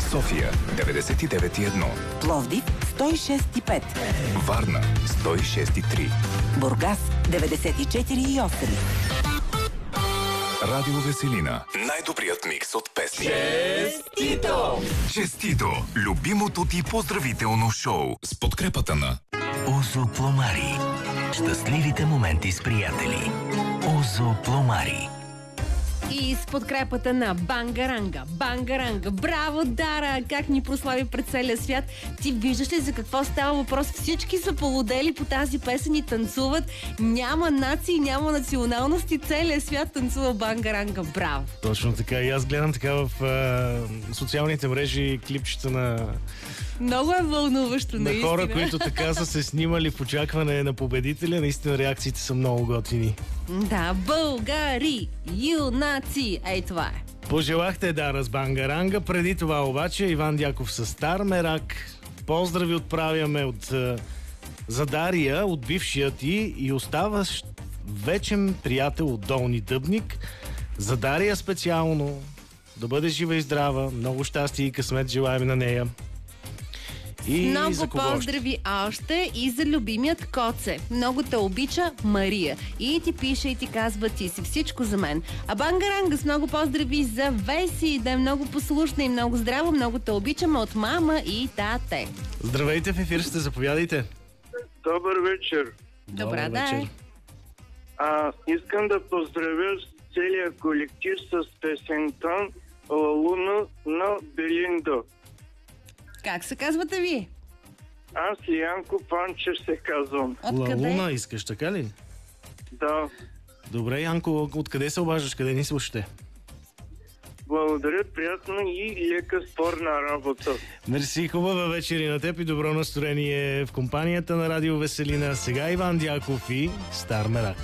София 99,1, Пловдив 106,5, Варна 106,3, Бургас 94,8. Радио Веселина. Най-добрият микс от песни. Честито! Честито! Любимото ти поздравително шоу с подкрепата на Озо Пломари. Щастливите моменти с приятели. Озо Пломари. И с подкрепата на Бангаранга. Бангаранга. Браво, Дара! Как ни прослави пред целия свят. Ти виждаш ли за какво става въпрос? Всички са полудели по тази песен и танцуват. Няма нации, няма националности. Целият свят танцува Бангаранга. Браво! Точно така. И аз гледам така в социалните мрежи клипчета на... Много е вълнуващо, на наистина. хора, които така са се снимали в очакване на победителя. Наистина реакциите са много готини. Да, българи, юнаци. Ей, това е. Пожелахте Дара с Бангаранга. Преди това обаче Иван Дяков с Стар Мерак. Поздрави отправяме за Дария, от бившия ти и оставащ вечен приятел от Долни Дъбник. За Дария специално. Да бъде жива и здрава. Много щастие и късмет желаем на нея. И много поздрави още и за любимият Коце. Много те обича Мария. И ти пише и ти казва: ти си всичко за мен. А Бангаранга с много поздрави за Веси. Да е много послушна и много здраво. Много те обичаме от мама и тате. Здравейте, в ефир сте, заповядайте. Добър вечер. Добра, да. Искам да поздравя целия колектив с песента «Ла Луна» на Белиндо. Как се казвате вие? Аз и Янко Панчев се казвам. Откъде? Луна искаш, така ли? Да. Добре, Янко, откъде се обаждаш? Къде ни слушате? Благодаря, приятна и лека спорна работа. Мерси, хубава вечер и на теб и добро настроение в компанията на Радио Веселина. Сега Иван Дяков и Стар Мерак.